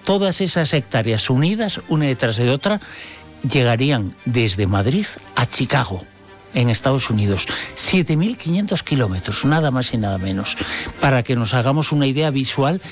todas esas hectáreas unidas, una detrás de otra, llegarían desde Madrid a Chicago, en Estados Unidos. 7.500 kilómetros, nada más y nada menos, para que nos hagamos una idea visual